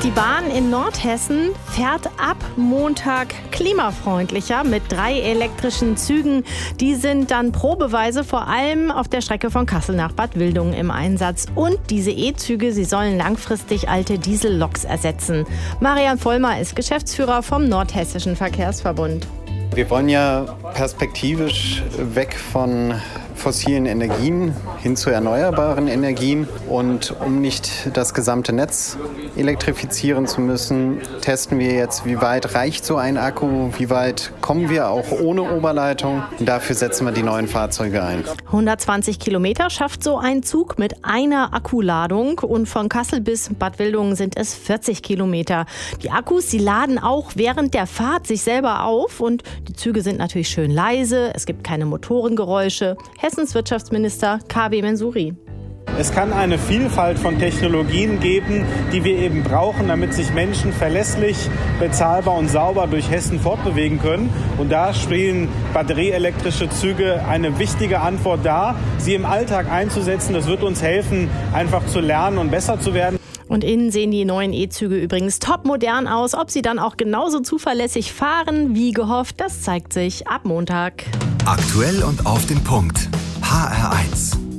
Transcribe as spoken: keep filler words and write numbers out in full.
Die Bahn in Nordhessen fährt ab Montag klimafreundlicher mit drei elektrischen Zügen. Die sind dann probeweise vor allem auf der Strecke von Kassel nach Bad Wildungen im Einsatz. Und diese E-Züge, sie sollen langfristig alte Dieselloks ersetzen. Marian Vollmer ist Geschäftsführer vom Nordhessischen Verkehrsverbund. Wir wollen ja perspektivisch weg von fossilen Energien hin zu erneuerbaren Energien. Und um nicht das gesamte Netz elektrifizieren zu müssen, testen wir jetzt, wie weit reicht so ein Akku, wie weit kommen wir auch ohne Oberleitung. Und dafür setzen wir die neuen Fahrzeuge ein. hundertzwanzig Kilometer schafft so ein Zug mit einer Akkuladung. Und von Kassel bis Bad Wildungen sind es vierzig Kilometer. Die Akkus, die laden auch während der Fahrt sich selber auf. Und die Züge sind natürlich schön leise. Es gibt keine Motorengeräusche. Hessens Wirtschaftsminister K W Mensuri. Es kann eine Vielfalt von Technologien geben, die wir eben brauchen, damit sich Menschen verlässlich, bezahlbar und sauber durch Hessen fortbewegen können. Und da spielen batterieelektrische Züge eine wichtige Antwort dar, sie im Alltag einzusetzen. Das wird uns helfen, einfach zu lernen und besser zu werden. Und innen sehen die neuen E-Züge übrigens topmodern aus. Ob sie dann auch genauso zuverlässig fahren wie gehofft, das zeigt sich ab Montag. Aktuell und auf den Punkt. H R eins.